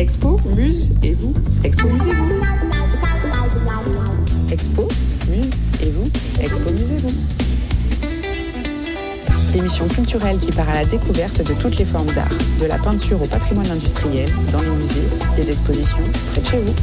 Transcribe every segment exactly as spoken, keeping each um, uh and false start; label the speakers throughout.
Speaker 1: Expo, Muse et vous. Expo, Musez-vous. Expo, Muse et vous. Expo, Musez-vous. L'émission culturelle qui part à la découverte de toutes les formes d'art, de la peinture au patrimoine industriel, dans les musées, les expositions, près de chez vous.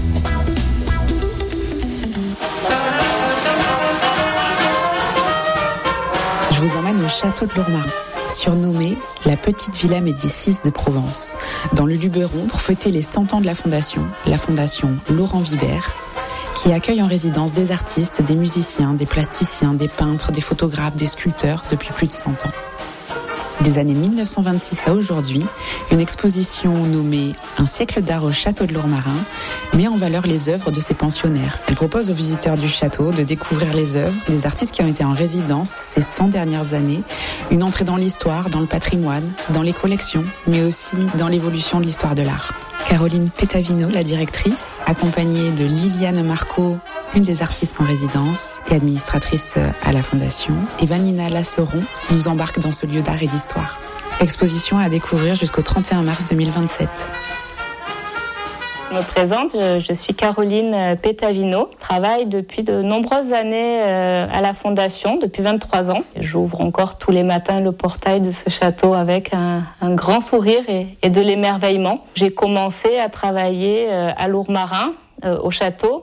Speaker 1: Je vous emmène au château de Lourmarin, surnommé la petite Villa Médicis de Provence, dans le Luberon pour fêter les cent ans de la fondation, la fondation Laurent Vibert, qui accueille en résidence des artistes, des musiciens, des plasticiens, des peintres, des photographes, des sculpteurs depuis plus de cent ans. Des années mille neuf cent vingt-six à aujourd'hui, une exposition nommée « Un siècle d'art au château de Lourmarin » met en valeur les œuvres de ses pensionnaires. Elle propose aux visiteurs du château de découvrir les œuvres des artistes qui ont été en résidence ces cent dernières années, une entrée dans l'histoire, dans le patrimoine, dans les collections, mais aussi dans l'évolution de l'histoire de l'art. Caroline Pétavino, la directrice, accompagnée de Liliane Marco, une des artistes en résidence et administratrice à la Fondation, et Vanina Lasseron nous embarque dans ce lieu d'art et d'histoire. Exposition à découvrir jusqu'au trente et un mars deux mille vingt-sept.
Speaker 2: Je me présente, je suis Caroline Pétavino. Je travaille depuis de nombreuses années à la Fondation, depuis vingt-trois ans. J'ouvre encore tous les matins le portail de ce château avec un, un grand sourire et, et de l'émerveillement. J'ai commencé à travailler à Lourmarin, au château,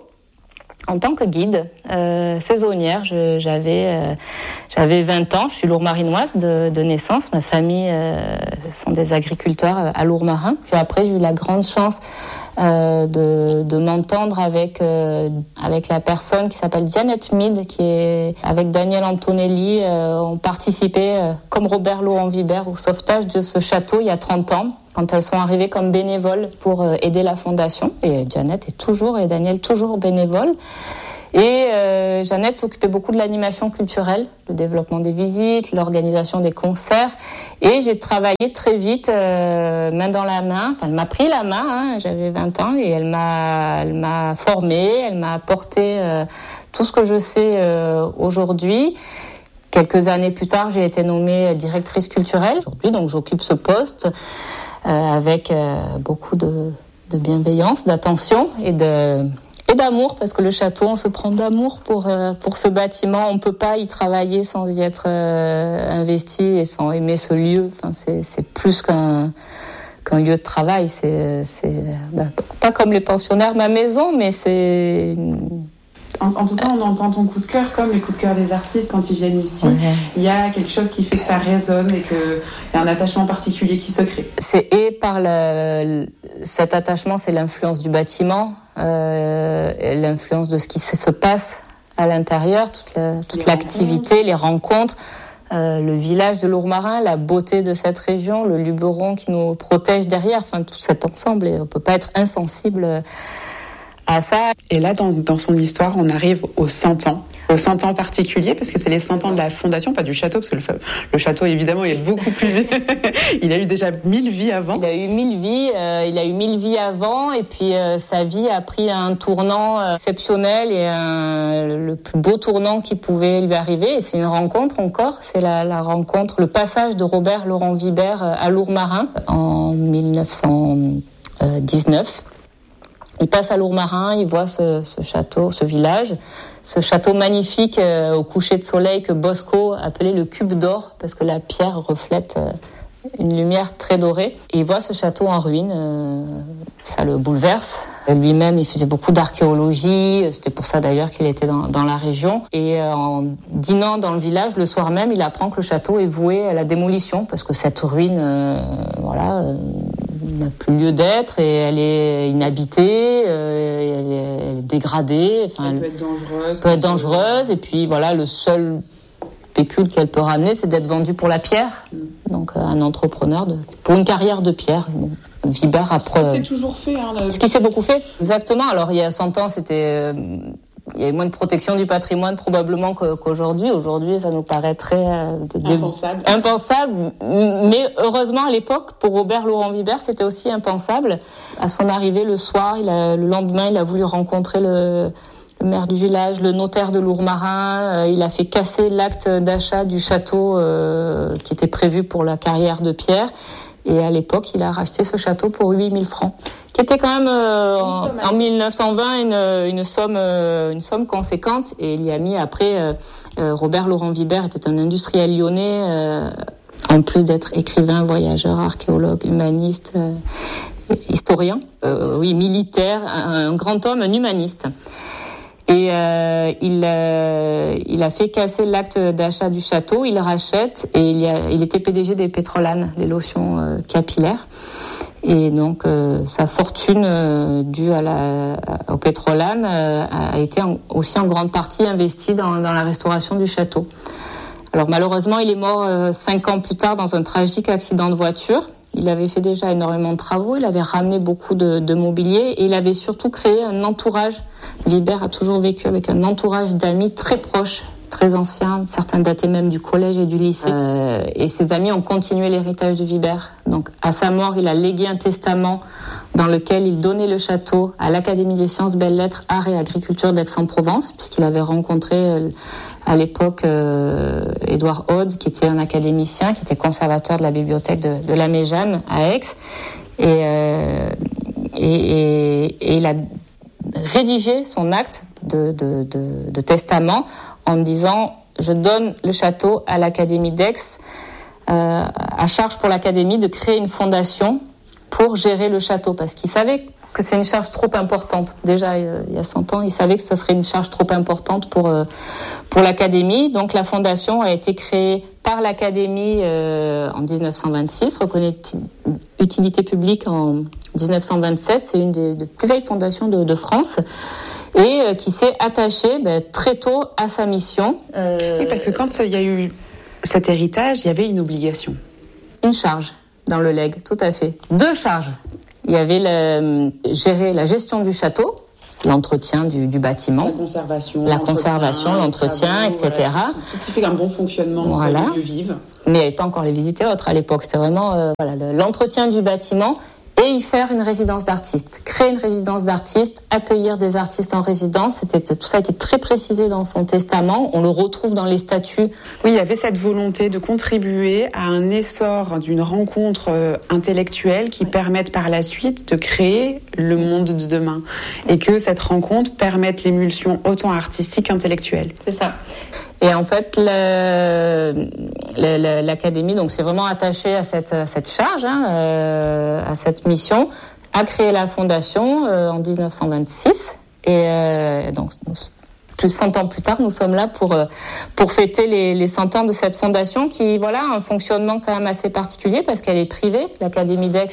Speaker 2: en tant que guide euh, saisonnière. Je, j'avais euh, j'avais vingt ans, je suis lourmarinoise de, de naissance. Ma famille euh, sont des agriculteurs à Lourmarin. Puis après, j'ai eu la grande chance euh, de, de m'entendre avec euh, avec la personne qui s'appelle Janet Mead, qui est avec Daniel Antonelli, euh, ont participé euh, comme Robert Laurent Vibert au sauvetage de ce château il y a trente ans. Quand elles sont arrivées comme bénévoles pour aider la fondation. Et Janet est toujours, et Daniel toujours bénévole. Et euh, Jeannette s'occupait beaucoup de l'animation culturelle, le développement des visites, l'organisation des concerts. Et j'ai travaillé très vite, euh, main dans la main. Enfin, elle m'a pris la main, hein, j'avais vingt ans, et elle m'a, elle m'a formée, elle m'a apporté euh, tout ce que je sais euh, aujourd'hui. Quelques années plus tard, j'ai été nommée directrice culturelle. Aujourd'hui, donc, j'occupe ce poste euh, avec euh, beaucoup de, de bienveillance, d'attention et de... et d'amour, parce que le château, on se prend d'amour pour euh, pour ce bâtiment. On peut pas y travailler sans y être euh, investi et sans aimer ce lieu. Enfin, c'est c'est plus qu'un qu'un lieu de travail. C'est c'est bah, pas comme les pensionnaires, ma maison, mais c'est une...
Speaker 3: En, en tout cas, on entend ton coup de cœur comme les coups de cœur des artistes quand ils viennent ici.
Speaker 2: Ouais.
Speaker 3: Il y a quelque chose qui fait que ça résonne et qu'il y a un attachement particulier qui se crée.
Speaker 2: C'est et par le, cet attachement, c'est l'influence du bâtiment, euh, l'influence de ce qui se passe à l'intérieur, toute, la, toute les l'activité, rencontres. les rencontres, euh, le village de Lourmarin, la beauté de cette région, le Luberon qui nous protège derrière, enfin tout cet ensemble. Et on peut pas être insensible à ça.
Speaker 3: Et là, dans, dans son histoire, on arrive aux cent ans. Aux cent ans particuliers, parce que c'est les cent ans de la fondation, pas du château, parce que le, le château, évidemment, il est beaucoup plus vieux. Il a eu déjà mille vies avant.
Speaker 2: Il a eu mille vies, euh, il a eu mille vies avant, et puis euh, sa vie a pris un tournant euh, exceptionnel et un, le plus beau tournant qui pouvait lui arriver. Et c'est une rencontre encore, c'est la, la rencontre, le passage de Robert Laurent Vibert à Lourmarin en mille neuf cent dix-neuf. Il passe à Lourmarin, il voit ce, ce château, ce village, ce château magnifique euh, au coucher de soleil que Bosco appelait le cube d'or, parce que la pierre reflète euh, une lumière très dorée. Et il voit ce château en ruine, euh, ça le bouleverse. Lui-même, il faisait beaucoup d'archéologie, c'était pour ça d'ailleurs qu'il était dans, dans la région. Et euh, en dînant dans le village, le soir même, il apprend que le château est voué à la démolition, parce que cette ruine, euh, voilà... Euh, n'a plus lieu d'être et elle est inhabitée, euh, elle, est, elle est dégradée. Enfin,
Speaker 3: elle peut être dangereuse.
Speaker 2: Peut être dangereuse et puis voilà, le seul pécule qu'elle peut ramener, c'est d'être vendue pour la pierre. Mm. Donc un entrepreneur de, pour une carrière de pierre. Bon, Vibert a
Speaker 3: ce qui s'est toujours fait. Hein, le...
Speaker 2: Ce qui s'est beaucoup fait, exactement. Alors il y a cent ans, c'était... Euh, il y avait moins de protection du patrimoine probablement qu'aujourd'hui. Aujourd'hui, ça nous paraîtrait euh, de,
Speaker 3: impensable.
Speaker 2: impensable. Mais heureusement, à l'époque, pour Robert Laurent Vibert, c'était aussi impensable. À son arrivée le soir, il a, le lendemain, il a voulu rencontrer le, le maire du village, le notaire de Lourmarin. Euh, il a fait casser l'acte d'achat du château euh, qui était prévu pour la carrière de pierre. Et à l'époque, il a racheté ce château pour huit mille francs, qui était quand même euh, en, en mille neuf cent vingt une, une somme, euh, une somme conséquente. Et il y a mis après euh, euh, Robert Laurent Vibert était un industriel lyonnais, euh, en plus d'être écrivain, voyageur, archéologue, humaniste, euh, historien, euh, oui, militaire, un, un grand homme, un humaniste. Et euh, il, euh, il a fait casser l'acte d'achat du château, il rachète et il, y a, il était P D G des Pétrolanes, les lotions euh, capillaires. Et donc euh, sa fortune euh, due à la, au Pétrolanes euh, a été en, aussi en grande partie investie dans, dans la restauration du château. Alors malheureusement, il est mort euh, cinq ans plus tard dans un tragique accident de voiture. Il avait fait déjà énormément de travaux, il avait ramené beaucoup de, de mobilier et il avait surtout créé un entourage. Vibert a toujours vécu avec un entourage d'amis très proches, très anciens, certains dataient même du collège et du lycée. Euh, et ses amis ont continué l'héritage de Vibert. Donc à sa mort, il a légué un testament dans lequel il donnait le château à l'Académie des sciences, belles-lettres, arts et agriculture d'Aix-en-Provence, puisqu'il avait rencontré euh, à l'époque euh, Édouard Aude, qui était un académicien, qui était conservateur de la bibliothèque de, de la Méjeanne à Aix. Et, euh, et, et, et il a rédigé son acte de, de, de, de testament en disant « Je donne le château à l'Académie d'Aix, euh, à charge pour l'Académie de créer une fondation pour gérer le château », parce qu'il savait que c'est une charge trop importante. Déjà, il y a cent ans, il savait que ce serait une charge trop importante pour, euh, pour l'Académie. Donc la fondation a été créée par l'Académie euh, en dix-neuf cent vingt-six, reconnue utilité publique en dix-neuf cent vingt-sept. C'est une des, des plus vieilles fondations de, de France et euh, qui s'est attachée ben, très tôt à sa mission.
Speaker 3: Euh... Oui, parce que quand il y a eu cet héritage, il y avait une obligation.
Speaker 2: Une charge dans le legs, tout à fait. Deux charges. Il y avait le, gérer la gestion du château, l'entretien du, du bâtiment,
Speaker 3: la conservation,
Speaker 2: la conservation, l'entretien, et cetera.
Speaker 3: Voilà, tout, tout ce qui fait un bon fonctionnement
Speaker 2: voilà.
Speaker 3: du lieu vivre.
Speaker 2: Mais il n'y avait pas encore les visites et autres à l'époque. C'était vraiment euh, voilà, l'entretien du bâtiment et y faire une résidence d'artistes. Créer une résidence d'artistes, accueillir des artistes en résidence. C'était, tout ça a été très précisé dans son testament. On le retrouve dans les statuts.
Speaker 3: Oui, il y avait cette volonté de contribuer à un essor d'une rencontre intellectuelle qui oui. permette par la suite de créer le monde de demain. Et que cette rencontre permette l'émulsion autant artistique qu'intellectuelle.
Speaker 2: C'est ça. Et en fait, le, le, le, l'Académie donc s'est vraiment attachée à cette, à cette charge, hein, euh, à cette mission, a créé la fondation euh, en dix-neuf cent vingt-six. Et euh, donc, plus de cent ans plus tard, nous sommes là pour pour fêter les, les cent ans de cette fondation qui, voilà, a un fonctionnement quand même assez particulier parce qu'elle est privée. L'Académie d'Aix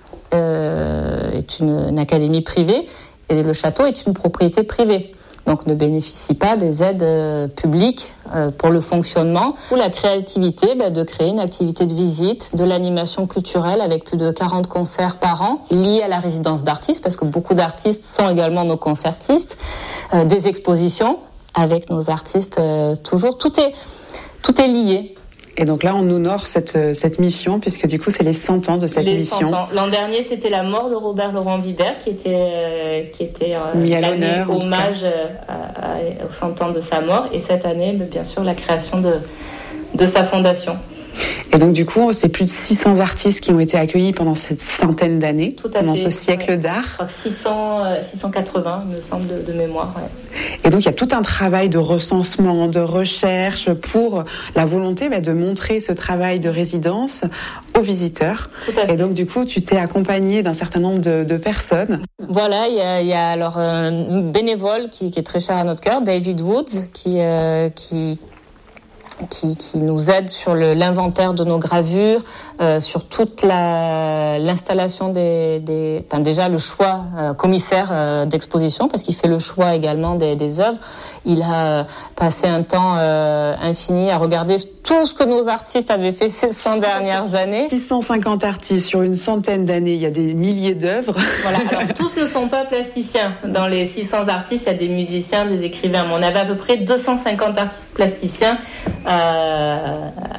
Speaker 2: euh, est une, une académie privée et le château est une propriété privée. Donc ne bénéficie pas des aides euh, publiques euh, pour le fonctionnement ou la créativité bah, de créer une activité de visite, de l'animation culturelle avec plus de quarante concerts par an liés à la résidence d'artistes parce que beaucoup d'artistes sont également nos concertistes, euh, des expositions avec nos artistes euh, toujours, tout est, tout est lié.
Speaker 3: Et donc là, on honore cette, cette mission, puisque du coup, c'est les cent ans de cette
Speaker 2: les
Speaker 3: mission.
Speaker 2: cent ans. L'an dernier, c'était la mort de Robert Laurent Vibert, qui était, euh, qui était euh,
Speaker 3: mis à l'honneur,
Speaker 2: hommage à, à, aux cent ans de sa mort. Et cette année, bien sûr, la création de, de sa fondation.
Speaker 3: Et donc, du coup, c'est plus de six cents artistes qui ont été accueillis pendant cette centaine d'années,
Speaker 2: Tout à
Speaker 3: pendant
Speaker 2: fait,
Speaker 3: ce siècle
Speaker 2: ouais.
Speaker 3: d'art.
Speaker 2: Je crois que six cents, six cent quatre-vingts, il me semble, de, de mémoire. Ouais.
Speaker 3: Et donc, il y a tout un travail de recensement, de recherche pour la volonté bah, de montrer ce travail de résidence aux visiteurs.
Speaker 2: Tout à fait.
Speaker 3: Et donc, du coup, tu t'es accompagné d'un certain nombre de, de personnes.
Speaker 2: Voilà, il y a, il y a alors un bénévole qui, qui est très cher à notre cœur, David Woods, qui... Euh, qui Qui, qui nous aide sur le, l'inventaire de nos gravures, euh, sur toute la, l'installation des, des, enfin déjà le choix euh, commissaire euh, d'exposition parce qu'il fait le choix également des, des œuvres. Il a passé un temps euh, infini à regarder tout ce que nos artistes avaient fait ces cent dernières années.
Speaker 3: six cent cinquante artistes sur une centaine d'années, il y a des milliers d'œuvres.
Speaker 2: Voilà. Alors tous ne sont pas plasticiens. Dans les six cents artistes, il y a des musiciens, des écrivains. Mais on avait à peu près deux cent cinquante artistes plasticiens. Euh,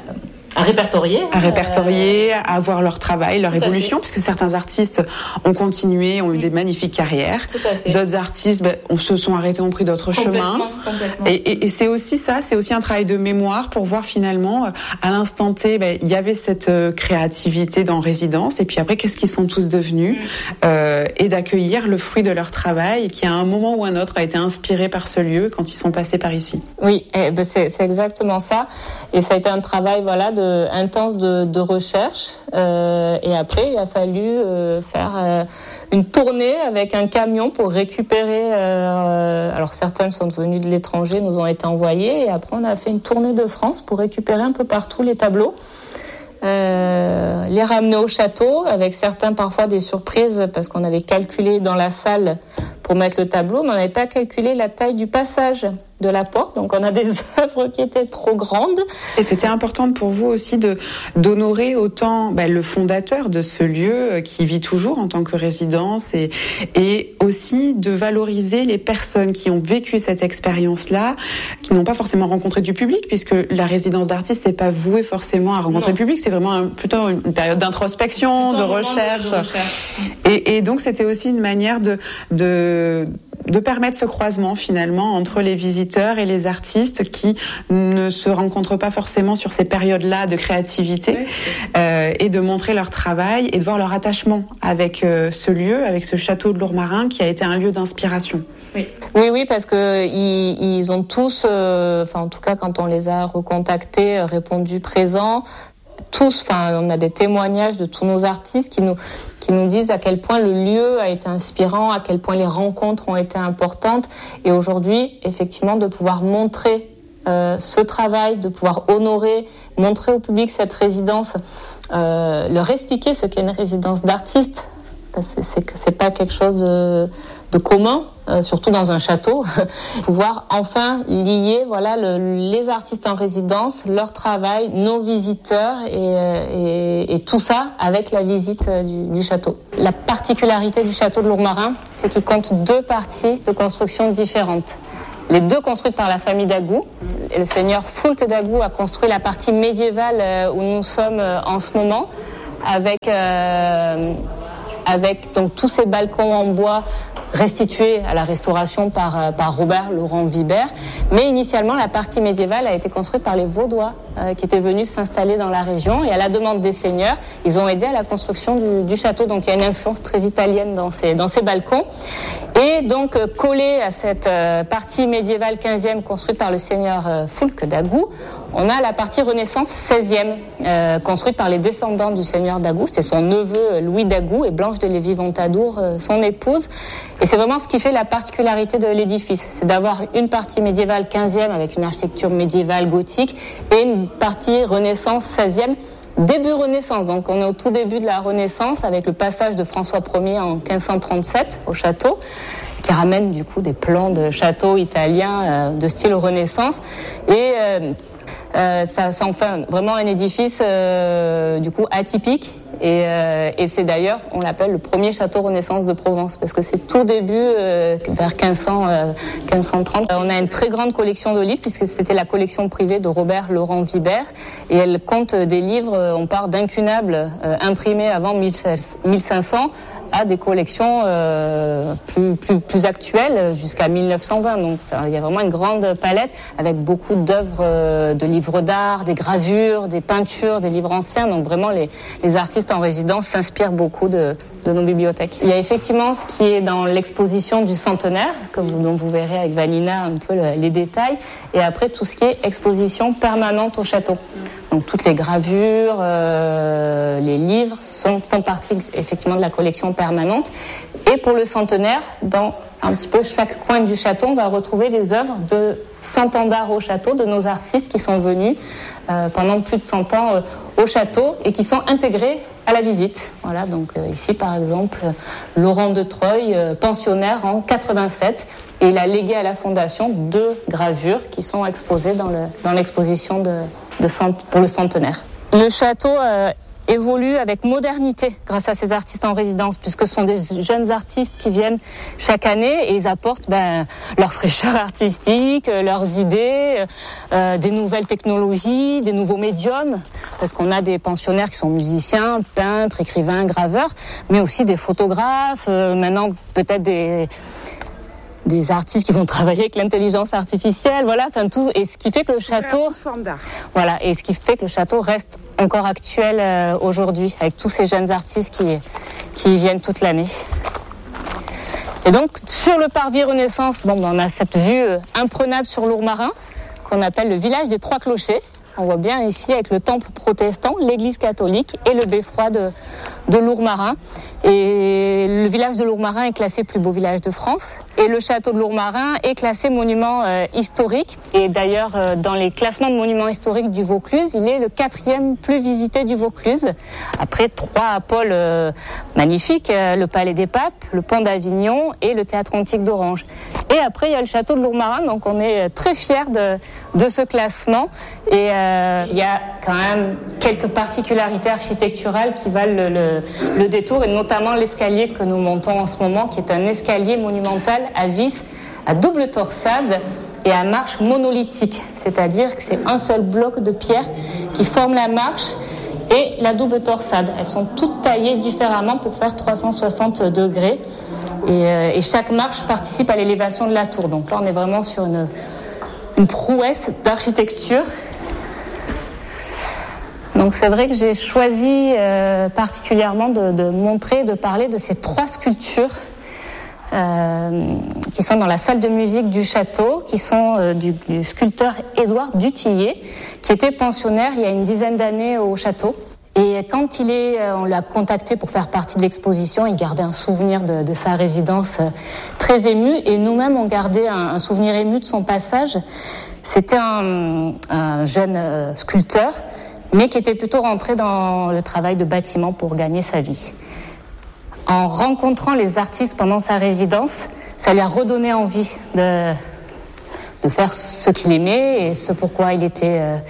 Speaker 2: à répertorier.
Speaker 3: À répertorier, euh... à voir leur travail, leur Tout évolution, puisque certains artistes ont continué, ont eu des magnifiques carrières.
Speaker 2: Tout à fait.
Speaker 3: D'autres artistes ben, on se sont arrêtés, ont pris d'autres chemins.
Speaker 2: Complètement.
Speaker 3: Et, et, et c'est aussi ça, c'est aussi un travail de mémoire pour voir finalement, à l'instant T, ben, il y avait cette créativité dans résidence, et puis après, qu'est-ce qu'ils sont tous devenus, mmh. euh, et d'accueillir le fruit de leur travail, qui à un moment ou un autre a été inspiré par ce lieu quand ils sont passés par ici.
Speaker 2: Oui, eh ben c'est, c'est exactement ça. Et ça a été un travail, voilà, de intense de, de recherche. Euh, et après, il a fallu euh, faire euh, une tournée avec un camion pour récupérer. Euh, alors certaines sont venues de l'étranger, nous ont été envoyées. Et après, on a fait une tournée de France pour récupérer un peu partout les tableaux. Euh, les ramener au château, avec certains parfois des surprises parce qu'on avait calculé dans la salle pour mettre le tableau, mais on n'avait pas calculé la taille du passage de la porte, donc on a des œuvres qui étaient trop grandes.
Speaker 3: Et c'était important pour vous aussi de d'honorer autant bah, le fondateur de ce lieu qui vit toujours en tant que résidence, et et aussi de valoriser les personnes qui ont vécu cette expérience-là, qui n'ont pas forcément rencontré du public, puisque la résidence d'artiste n'est pas vouée forcément à rencontrer non. le public, c'est vraiment un, plutôt une période d'introspection, de recherche. de recherche. Et, et donc c'était aussi une manière de de de permettre ce croisement finalement entre les visiteurs et les artistes qui ne se rencontrent pas forcément sur ces périodes-là de créativité, oui. euh, et de montrer leur travail et de voir leur attachement avec euh, ce lieu, avec ce château de Lourmarin qui a été un lieu d'inspiration.
Speaker 2: Oui, oui, oui, parce que ils, ils ont tous, euh, enfin en tout cas quand on les a recontactés, répondu présents. Tous, enfin, on a des témoignages de tous nos artistes qui nous qui nous disent à quel point le lieu a été inspirant, à quel point les rencontres ont été importantes. Et aujourd'hui, effectivement, de pouvoir montrer euh, ce travail, de pouvoir honorer, montrer au public cette résidence, euh, leur expliquer ce qu'est une résidence d'artiste. C'est, c'est, c'est pas quelque chose de, de commun, euh, surtout dans un château. Pouvoir enfin lier, voilà, le, les artistes en résidence, leur travail, nos visiteurs et, et, et tout ça avec la visite du, du château. La particularité du château de Lourmarin, c'est qu'il compte deux parties de construction différentes. Les deux construites par la famille d'Agout. Et le seigneur Foulques d'Agout a construit la partie médiévale où nous sommes en ce moment, avec euh, avec donc tous ces balcons en bois restitués à la restauration par par Robert Laurent Vibert. Mais initialement, la partie médiévale a été construite par les Vaudois euh, qui étaient venus s'installer dans la région, et à la demande des seigneurs, ils ont aidé à la construction du, du château. Donc il y a une influence très italienne dans ces dans ces balcons. Et donc euh, collé à cette euh, partie médiévale quinzième construite par le seigneur euh, Foulques d'Agout, on a la partie Renaissance seizième euh, construite par les descendants du seigneur d'Agout. C'est son neveu Louis d'Agout et Blanche de Lévis-Ventadour, euh, son épouse. Et c'est vraiment ce qui fait la particularité de l'édifice, c'est d'avoir une partie médiévale quinzième avec une architecture médiévale gothique et une partie Renaissance seizième, début Renaissance. Donc on est au tout début de la Renaissance avec le passage de François Ier en quinze cent trente-sept au château, qui ramène du coup des plans de château italiens euh, de style Renaissance. Et euh, euh, ça, ça en fait vraiment un édifice euh, du coup atypique. Et, euh, et c'est d'ailleurs, on l'appelle le premier château Renaissance de Provence, parce que c'est tout début, euh, vers quinze cents, euh, quinze cent trente. On a une très grande collection de livres, puisque c'était la collection privée de Robert Laurent Vibert, et elle compte des livres, on part d'incunables euh, imprimés avant mille cinq cents à des collections euh, plus, plus, plus actuelles, jusqu'à mille neuf cent vingt. Donc ça, il y a vraiment une grande palette, avec beaucoup d'œuvres, euh, de livres d'art, des gravures, des peintures, des livres anciens. Donc vraiment, les, les artistes en résidence s'inspirent beaucoup de, de nos bibliothèques. Il y a effectivement ce qui est dans l'exposition du centenaire, comme vous, dont vous verrez avec Vanina un peu le, les détails, et après tout ce qui est exposition permanente au château. Donc toutes les gravures, euh, les livres sont, font partie effectivement de la collection permanente. Et pour le centenaire, dans un petit peu chaque coin du château, on va retrouver des œuvres de cent ans d'art au château, de nos artistes qui sont venus euh, pendant plus de cent ans euh, au château et qui sont intégrés à la visite. Voilà, donc euh, ici par exemple, Laurent de Treuil, euh, pensionnaire en quatre-vingt-sept, et il a légué à la fondation deux gravures qui sont exposées dans, le, dans l'exposition de, de cent, pour le centenaire. Le château euh, évolue avec modernité grâce à ces artistes en résidence, puisque ce sont des jeunes artistes qui viennent chaque année et ils apportent ben, leur fraîcheur artistique, leurs idées, euh, des nouvelles technologies, des nouveaux médiums, parce qu'on a des pensionnaires qui sont musiciens, peintres, écrivains, graveurs, mais aussi des photographes, euh, maintenant peut-être des... des artistes qui vont travailler avec l'intelligence artificielle, voilà, enfin tout, et ce qui fait que le château,
Speaker 3: toute forme d'art.
Speaker 2: Voilà, et ce qui fait que le château reste encore actuel euh, aujourd'hui, avec tous ces jeunes artistes qui qui y viennent toute l'année. Et donc sur le parvis Renaissance, bon, ben, on a cette vue euh, imprenable sur Lourmarin qu'on appelle le village des Trois Clochers. On voit bien ici avec le temple protestant, l'église catholique et le beffroi de, de Lourmarin. Et le village de Lourmarin est classé plus beau village de France. Et le château de Lourmarin est classé monument euh, historique. Et d'ailleurs, euh, dans les classements de monuments historiques du Vaucluse, il est le quatrième plus visité du Vaucluse. Après trois pôles euh, magnifiques, euh, le Palais des Papes, le Pont d'Avignon et le Théâtre Antique d'Orange. Et après, il y a le château de Lourmarin, donc on est très fiers de, de ce classement. Et euh, il y a quand même quelques particularités architecturales qui valent le, le, le détour, et notamment l'escalier que nous montons en ce moment, qui est un escalier monumental à vis, à double torsade et à marche monolithique. C'est-à-dire que c'est un seul bloc de pierre qui forme la marche et la double torsade. Elles sont toutes taillées différemment pour faire trois cent soixante degrés. Et, euh, et chaque marche participe à l'élévation de la tour. Donc là, on est vraiment sur une, une prouesse d'architecture. Donc c'est vrai que j'ai choisi euh, particulièrement de, de montrer, de parler de ces trois sculptures euh, qui sont dans la salle de musique du château, qui sont euh, du, du sculpteur Édouard Dutillier, qui était pensionnaire il y a une dizaine d'années au château. Et quand il est, on l'a contacté pour faire partie de l'exposition, il gardait un souvenir de, de sa résidence très ému, et nous-mêmes on gardait un, un souvenir ému de son passage. C'était un, un jeune sculpteur, mais qui était plutôt rentré dans le travail de bâtiment pour gagner sa vie. En rencontrant les artistes pendant sa résidence, ça lui a redonné envie de, de faire ce qu'il aimait et ce pourquoi il était, euh,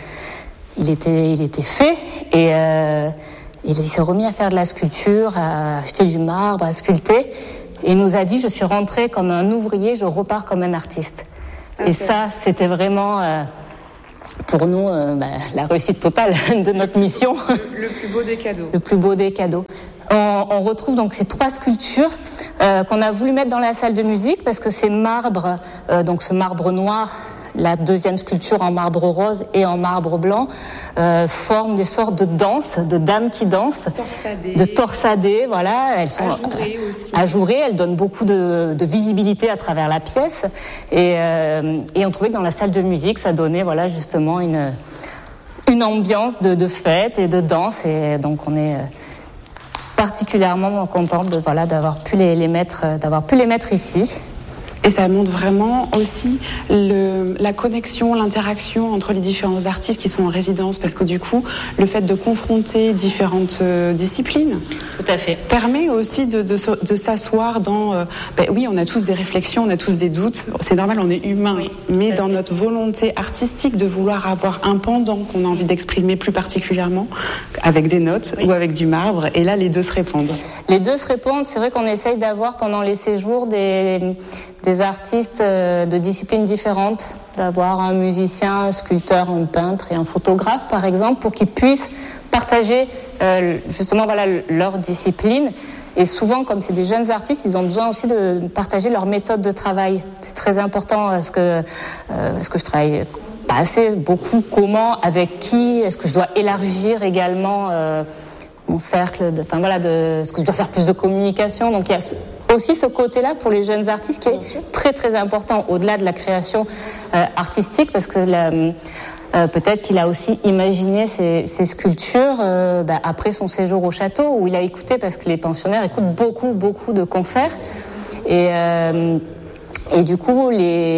Speaker 2: il était, il était fait. Et euh, il s'est remis à faire de la sculpture, à acheter du marbre, à sculpter. Et il nous a dit, je suis rentré comme un ouvrier, je repars comme un artiste. Okay. Et ça, c'était vraiment... Euh, pour nous, euh, bah, la réussite totale de notre mission.
Speaker 3: Le, le plus beau des cadeaux.
Speaker 2: Le plus beau des cadeaux. On, on retrouve donc ces trois sculptures euh, qu'on a voulu mettre dans la salle de musique parce que ces marbres, euh, donc ce marbre noir, la deuxième sculpture en marbre rose et en marbre blanc, euh, forment des sortes de danses, de dames qui dansent,
Speaker 3: torsadées.
Speaker 2: de torsadées, voilà. Elles sont
Speaker 3: ajourées aussi.
Speaker 2: Ajourées, elles donnent beaucoup de, de visibilité à travers la pièce. Et, euh, et on trouvait que dans la salle de musique, ça donnait, voilà, justement une une ambiance de, de fête et de danse. Et donc on est particulièrement contente de, voilà, d'avoir pu les, les mettre, d'avoir pu les mettre ici.
Speaker 3: Et ça montre vraiment aussi le, la connexion, l'interaction entre les différents artistes qui sont en résidence, parce que du coup, le fait de confronter différentes euh, disciplines,
Speaker 2: tout à fait,
Speaker 3: permet aussi de, de, de s'asseoir dans. Euh, ben oui, on a tous des réflexions, on a tous des doutes. C'est normal, on est humain, oui, mais dans fait. notre volonté artistique de vouloir avoir un pendant qu'on a envie d'exprimer plus particulièrement, avec des notes oui. ou avec du marbre. Et là, les deux se répondent.
Speaker 2: Les deux se répondent. C'est vrai qu'on essaye d'avoir pendant les séjours des des artistes de disciplines différentes, d'avoir un musicien, un sculpteur, un peintre et un photographe, par exemple, pour qu'ils puissent partager euh, justement voilà, leur discipline. Et souvent, comme c'est des jeunes artistes, ils ont besoin aussi de partager leur méthode de travail. C'est très important. Est-ce que, euh, est-ce que je travaille pas assez, beaucoup, comment, avec qui? Est-ce que je dois élargir également euh, mon cercle de, enfin voilà, de, est-ce que je dois faire plus de communication? Donc il y a aussi ce côté-là pour les jeunes artistes qui est très très important au-delà de la création euh, artistique, parce que la, euh, peut-être qu'il a aussi imaginé ces, ces sculptures euh, bah, après son séjour au château, où il a écouté, parce que les pensionnaires écoutent beaucoup beaucoup de concerts, et euh, et du coup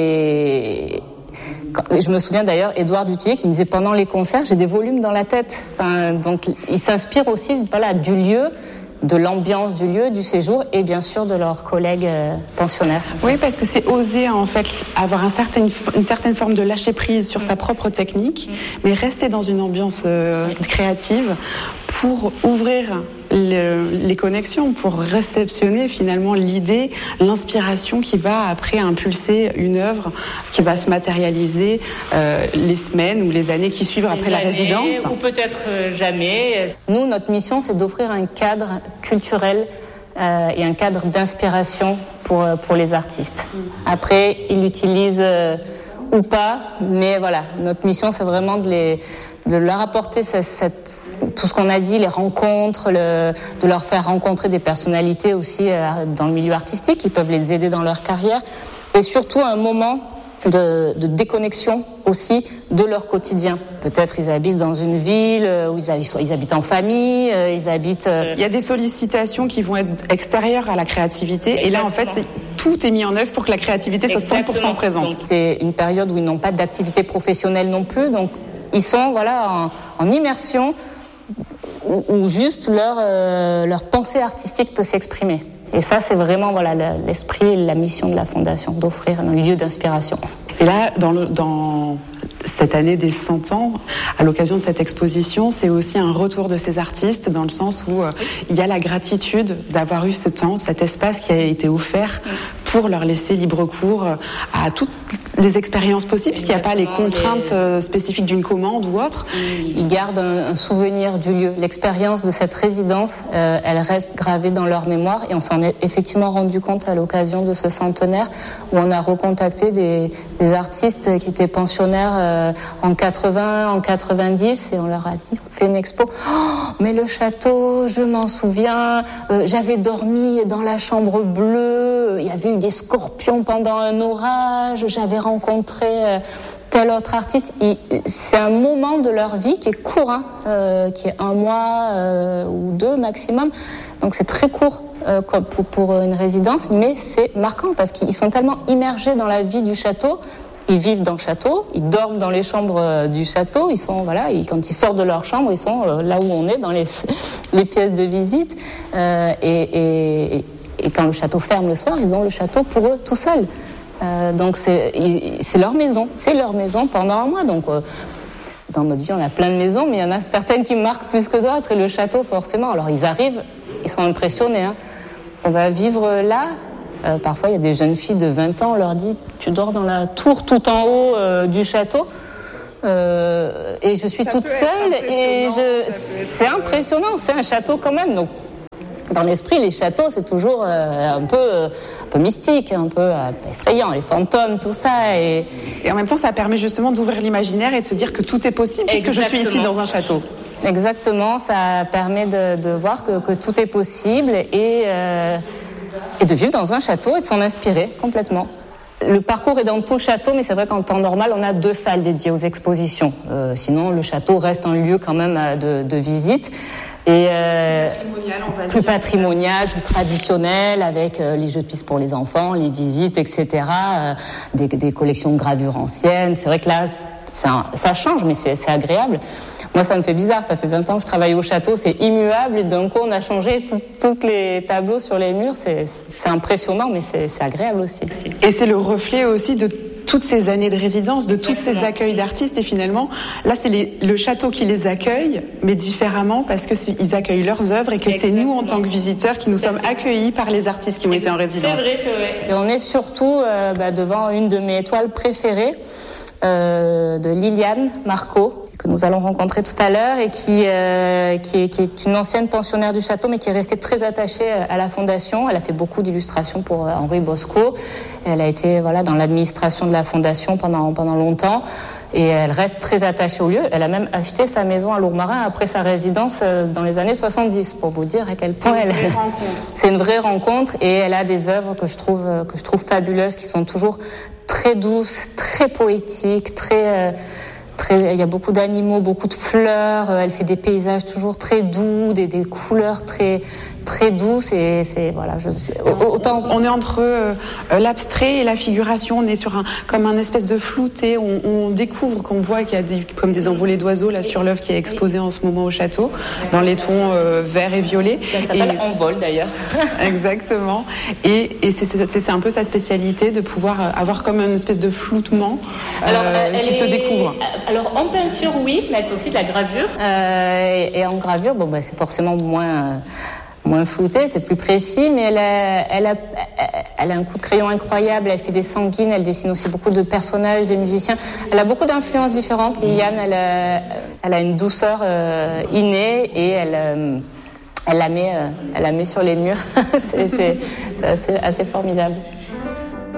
Speaker 2: les je me souviens d'ailleurs Édouard Dutillier qui me disait pendant les concerts, j'ai des volumes dans la tête. Enfin, donc il s'inspire aussi voilà, du lieu, de l'ambiance du lieu, du séjour et bien sûr de leurs collègues euh, pensionnaires.
Speaker 3: Oui, parce que c'est oser en fait avoir un certain, une certaine forme de lâcher prise sur mmh. sa propre technique, mmh. mais rester dans une ambiance euh, créative pour ouvrir le, les connexions, pour réceptionner finalement l'idée, l'inspiration qui va après impulser une œuvre qui va se matérialiser euh, les semaines ou les années qui suivent les après
Speaker 2: années,
Speaker 3: la résidence.
Speaker 2: Ou peut-être euh, jamais. Nous, notre mission, c'est d'offrir un cadre culturel euh, et un cadre d'inspiration pour, pour les artistes. Après, ils l'utilisent euh, ou pas, mais voilà, notre mission, c'est vraiment de les... de leur apporter cette, cette, tout ce qu'on a dit, les rencontres, le, de leur faire rencontrer des personnalités aussi euh, dans le milieu artistique qui peuvent les aider dans leur carrière et surtout un moment de, de déconnexion aussi de leur quotidien. Peut-être ils habitent dans une ville où ils, habitent, ils habitent en famille, ils habitent... Euh...
Speaker 3: Il y a des sollicitations qui vont être extérieures à la créativité. Exactement. Et là en fait c'est, tout est mis en œuvre pour que la créativité soit Exactement. cent pour cent présente.
Speaker 2: Donc, c'est une période où ils n'ont pas d'activité professionnelle non plus, donc ils sont voilà en, en immersion où, où juste leur euh, leur pensée artistique peut s'exprimer. Et ça, c'est vraiment voilà l'esprit et la mission de la Fondation, d'offrir un lieu d'inspiration.
Speaker 3: Et là, dans le dans cette année des cent ans, à l'occasion de cette exposition, c'est aussi un retour de ces artistes dans le sens où euh, il y a la gratitude d'avoir eu ce temps, cet espace qui a été offert pour leur laisser libre cours à toutes les expériences possibles, puisqu'il n'y a pas les contraintes les... spécifiques d'une commande ou autre.
Speaker 2: Ils gardent un, un souvenir du lieu. L'expérience de cette résidence, euh, elle reste gravée dans leur mémoire et on s'en est effectivement rendu compte à l'occasion de ce centenaire où on a recontacté des, des artistes qui étaient pensionnaires euh, en quatre-vingts, en quatre-vingt-dix et on leur a dit, on fait une expo. Oh, mais le château, je m'en souviens, euh, j'avais dormi dans la chambre bleue, il y avait eu des scorpions pendant un orage, j'avais rencontré euh, tel autre artiste. Et c'est un moment de leur vie qui est court, hein, euh, qui est un mois euh, ou deux maximum. Donc c'est très court euh, pour, pour une résidence, mais c'est marquant parce qu'ils sont tellement immergés dans la vie du château. Ils vivent dans le château, ils dorment dans les chambres du château, ils sont voilà, ils, quand ils sortent de leur chambre, ils sont euh, là où on est, dans les, les pièces de visite. Euh, et, et, et quand le château ferme le soir, ils ont le château pour eux tout seuls. Euh, donc c'est, c'est leur maison, c'est leur maison pendant un mois. Donc euh, dans notre vie, on a plein de maisons, mais il y en a certaines qui marquent plus que d'autres. Et le château, forcément. Alors ils arrivent, ils sont impressionnés. Hein. On va vivre là. Euh, parfois, il y a des jeunes filles de vingt ans, on leur dit « tu dors dans la tour tout en haut euh, du château euh, ». Et je suis ça toute seule et je... c'est impressionnant, c'est un château quand même. Donc, dans l'esprit, les châteaux, c'est toujours euh, un, peu, euh, un peu mystique, un peu euh, effrayant, les fantômes, tout ça. Et...
Speaker 3: et en même temps, ça permet justement d'ouvrir l'imaginaire et de se dire que tout est possible puisque je suis ici dans un château.
Speaker 2: Exactement, ça permet de, de voir que, que tout est possible et... Euh, et de vivre dans un château et de s'en inspirer complètement. Le parcours est dans tout le château, mais c'est vrai qu'en temps normal, on a deux salles dédiées aux expositions. Euh, sinon, le château reste un lieu quand même de, de visite. Et euh, patrimonial, on va plus dire. patrimonial, plus traditionnel, avec euh, les jeux de piste pour les enfants, les visites, et cetera. Euh, des, des collections de gravures anciennes. C'est vrai que là, ça, ça change, mais c'est, c'est agréable. Moi, ça me fait bizarre. Ça fait vingt ans que je travaille au château. C'est immuable. Et d'un coup, on a changé tous les tableaux sur les murs. C'est, c'est impressionnant, mais c'est, c'est agréable aussi.
Speaker 3: Et c'est le reflet aussi de toutes ces années de résidence, de tous ces accueils d'artistes. Et finalement, là, c'est les, le château qui les accueille, mais différemment parce que ils accueillent leurs œuvres et que Exactement. C'est nous, en tant que visiteurs, qui nous sommes accueillis par les artistes qui ont été en résidence.
Speaker 2: C'est vrai, c'est vrai. Et on est surtout euh, bah, devant une de mes toiles préférées, euh, de Liliane Marco, que nous allons rencontrer tout à l'heure et qui, euh, qui, est, qui est une ancienne pensionnaire du château mais qui est restée très attachée à la Fondation. Elle a fait beaucoup d'illustrations pour Henri Bosco. Elle a été voilà, dans l'administration de la Fondation pendant, pendant longtemps et elle reste très attachée au lieu. Elle a même acheté sa maison à Lourmarin après sa résidence dans les années soixante-dix pour vous dire à quel point
Speaker 3: c'est
Speaker 2: elle...
Speaker 3: Une vraie rencontre.
Speaker 2: C'est une vraie rencontre et elle a des œuvres que je trouve, que je trouve fabuleuses qui sont toujours très douces, très poétiques, très... Euh, Très, il y a beaucoup d'animaux, beaucoup de fleurs. Elle fait des paysages toujours très doux, des, des couleurs très très douce et c'est voilà. Je, autant
Speaker 3: on est entre euh, l'abstrait et la figuration. On est sur un comme un espèce de flouté. On, on découvre qu'on voit qu'il y a des comme des envolées d'oiseaux là sur l'œuvre qui est exposée en ce moment au château, dans les tons euh, vert et violet.
Speaker 2: Ça s'appelle
Speaker 3: et...
Speaker 2: Envol d'ailleurs.
Speaker 3: Exactement. Et, et c'est, c'est, c'est un peu sa spécialité de pouvoir avoir comme une espèce de floutement
Speaker 2: alors,
Speaker 3: euh, qui
Speaker 2: est...
Speaker 3: se découvre.
Speaker 2: Alors en peinture oui, mais elle fait aussi de la gravure. Euh, et, et en gravure, bon bah c'est forcément moins euh, moins flouté, c'est plus précis, mais elle a, elle a elle a un coup de crayon incroyable. Elle fait des sanguines, elle dessine aussi beaucoup de personnages, des musiciens. Elle a beaucoup d'influences différentes. Liliane, elle a elle a une douceur euh, innée et elle euh, Elle la met, euh, elle la met sur les murs. c'est, c'est, c'est assez, assez formidable.